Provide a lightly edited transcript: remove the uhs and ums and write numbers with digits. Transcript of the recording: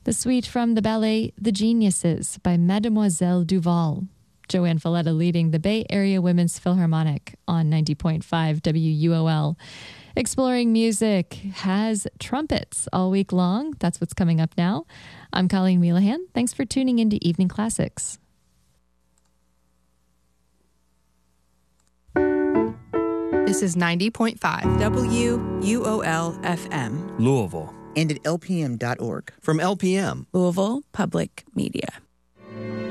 The suite from the ballet The Geniuses by Mademoiselle Duval. Joanne Falletta leading the Bay Area Women's Philharmonic on 90.5 WUOL. Exploring Music has trumpets all week long. That's what's coming up now. I'm Colleen Wheelahan. Thanks for tuning into Evening Classics. This is 90.5 WUOL FM. Louisville. And at lpm.org. From LPM. Louisville Public Media.